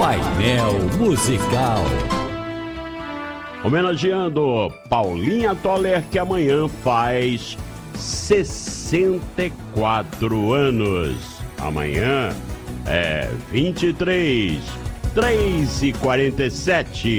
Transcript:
Painel Musical. Homenageando Paulinha Toller, que amanhã faz 64 anos. Amanhã é 23, 3h47.